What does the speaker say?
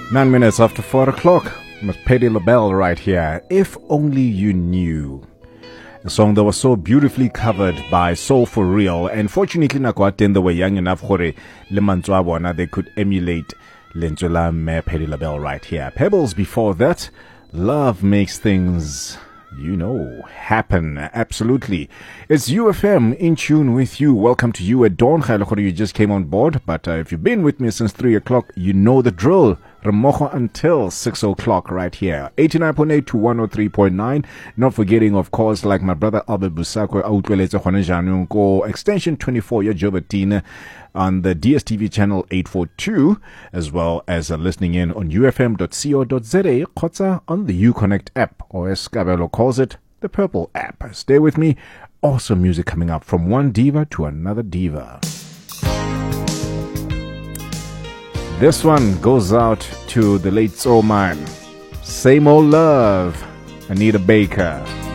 9 minutes after 4 o'clock. With Patti LaBelle right here. If Only You Knew. A song that was so beautifully covered by Soul For Real. And fortunately, Nakwaten, they were young enough for le mantswa they could emulate Lentswela me Patti LaBelle right here. Pebbles before that. Love makes things, happen. Absolutely. It's UFM in tune with you. Welcome to you at dawn. You just came on board, but if you've been with me since 3 o'clock, you know the drill. Ramocho until 6 o'clock right here. 89.8 to 103.9. Not forgetting, of course, like my brother Albert Busakwe, extension 24, your Jobatina on the DSTV channel 842, as well as listening in on ufm.co.za, Kotza on the Uconnect app, or as Skabelo calls it, the Purple app. Stay with me. Awesome music coming up from one diva to another diva. This one goes out to the late soul man. Same Old Love, Anita Baker.